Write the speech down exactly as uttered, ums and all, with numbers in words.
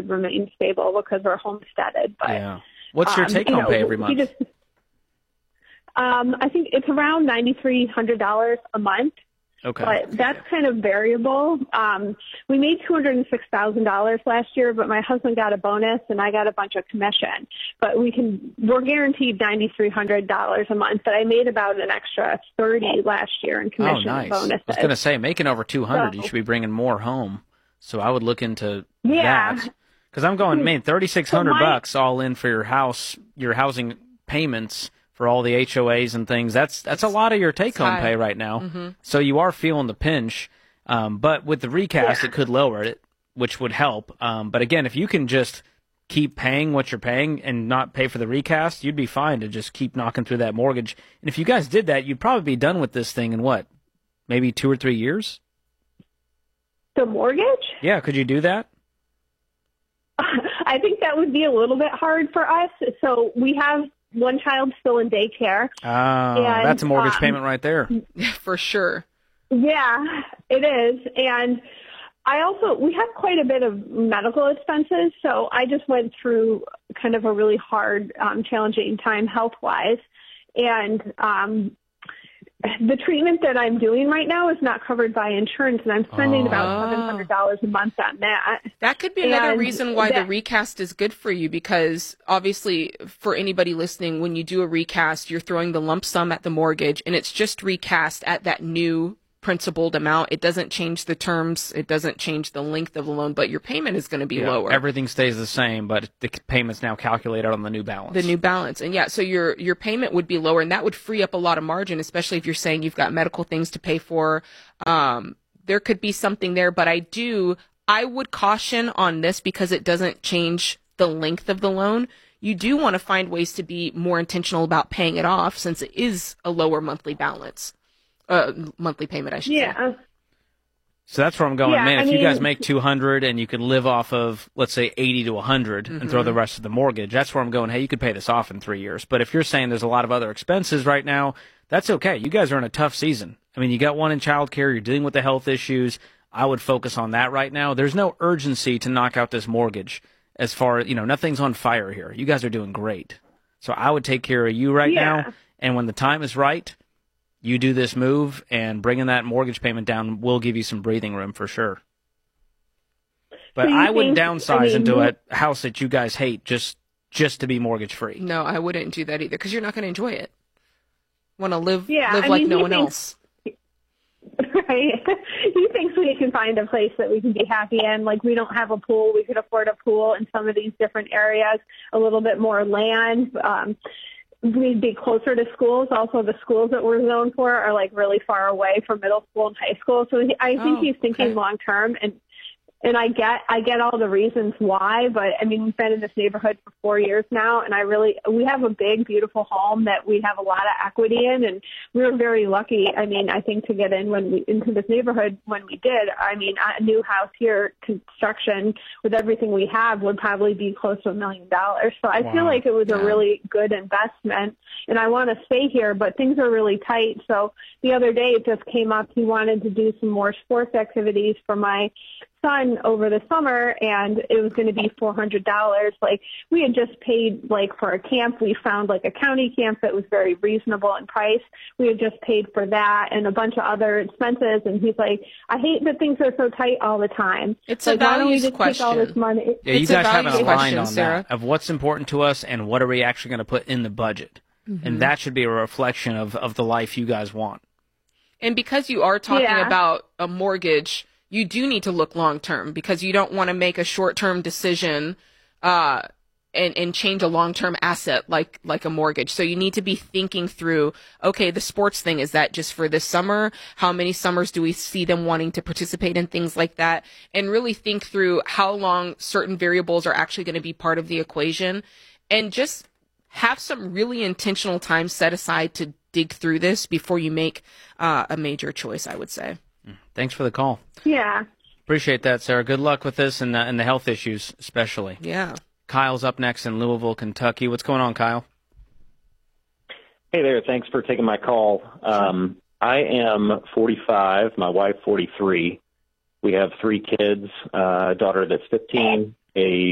would remain stable because we're homesteaded. But yeah. What's your um, take-home you know, pay every month? Just, um, I think it's around nine thousand three hundred dollars a month. Okay. But that's kind of variable. Um, we made two hundred six thousand dollars last year, but my husband got a bonus and I got a bunch of commission. But we can, we're guaranteed nine thousand three hundred dollars a month, but I made about an extra thirty last year in commission oh, nice. and bonuses. I was going to say, making over two hundred, so, you should be bringing more home. So I would look into yeah. that. Because I'm going, man, thirty-six hundred so my, bucks all in for your house, your housing payments for all the H O As and things. That's that's a lot of your take-home pay right now. Mm-hmm. So you are feeling the pinch. Um, but with the recast, yeah. it could lower it, which would help. Um, but again, if you can just keep paying what you're paying and not pay for the recast, you'd be fine to just keep knocking through that mortgage. And if you guys did that, you'd probably be done with this thing in what, maybe two or three years? The mortgage? Yeah, could you do that? I think that would be a little bit hard for us. So we have one child still in daycare. Oh, and, that's a mortgage um, payment right there. For sure. Yeah, it is. And I also, we have quite a bit of medical expenses. So I just went through kind of a really hard, um, challenging time health-wise. And um, the treatment that I'm doing right now is not covered by insurance, and I'm spending oh. about seven hundred dollars a month on that. That could be another and reason why that, the recast is good for you, because obviously for anybody listening, when you do a recast, you're throwing the lump sum at the mortgage, and it's just recast at that new principaled amount. It doesn't change the terms. It doesn't change the length of the loan, but your payment is going to be yeah, lower. Everything stays the same, but the payment's now calculated on the new balance. The new balance. And yeah, so your your payment would be lower, and that would free up a lot of margin, especially if you're saying you've got medical things to pay for. Um, there could be something there, but I do, I would caution on this because it doesn't change the length of the loan. You do want to find ways to be more intentional about paying it off, since it is a lower monthly balance. Uh, monthly payment, I should yeah. say. So that's where I'm going, yeah, man. I If mean, you guys make two hundred and you could live off of, let's say, eighty to one hundred mm-hmm. and throw the rest of the mortgage, that's where I'm going, hey, you could pay this off in three years. But if you're saying there's a lot of other expenses right now, that's okay. You guys are in a tough season. I mean, you got one in childcare, you're dealing with the health issues. I would focus on that right now. There's no urgency to knock out this mortgage as far as, you know, nothing's on fire here. You guys are doing great. So I would take care of you right yeah. now. And when the time is right, you do this move, and bringing that mortgage payment down will give you some breathing room for sure. But so I wouldn't think, downsize I mean, into a house that you guys hate just just to be mortgage free. No, I wouldn't do that either, because you're not going to enjoy it. Want to live yeah, live I like mean, no one thinks, else. Right? He thinks we can find a place that we can be happy in. Like, we don't have a pool. We could afford a pool in some of these different areas, a little bit more land. Um, we'd be closer to schools. Also, the schools that we're known for are like really far away from middle school and high school. So he, I think oh, he's thinking okay. long term, and and I get I get all the reasons why. But I mean, we've been in this neighborhood for four years now, and I really we have a big, beautiful home that we have a lot of equity in, and we were very lucky. I mean, I think to get in when we into this neighborhood when we did. I mean, a new house here, construction with everything we have would probably be close to a million dollars. So I Wow. feel like it was Yeah. a really good investment, and I want to stay here, but things are really tight. So the other day it just came up. He wanted to do some more sports activities for my son over the summer, and it was going to be four hundred dollars. Like, we had just paid, like, for a camp. We found, like, a county camp that was very reasonable in price. We had just paid for that and a bunch of other expenses, and he's like, I hate that things are so tight all the time. It's like, a why don't we values just question. take all this money? Yeah, you It's a guys haven't values aligned question, on Sarah. that, of what's important to us and what are we actually going to put in the budget. Mm-hmm. And that should be a reflection of, of the life you guys want. And because you are talking Yeah. about a mortgage, you do need to look long term, because you don't want to make a short term decision uh, and and change a long term asset like like a mortgage. So you need to be thinking through, okay, the sports thing, is that just for this summer? How many summers do we see them wanting to participate in things like that? And really think through how long certain variables are actually going to be part of the equation, and just have some really intentional time set aside to dig through this before you make uh, a major choice, I would say. Thanks for the call. Yeah. Appreciate that, Sarah. Good luck with this and, uh, and the health issues, especially. Yeah. Kyle's up next in Louisville, Kentucky. What's going on, Kyle? Hey there. Thanks for taking my call. Um, I am forty-five, my wife forty-three. We have three kids, uh, a daughter that's fifteen, a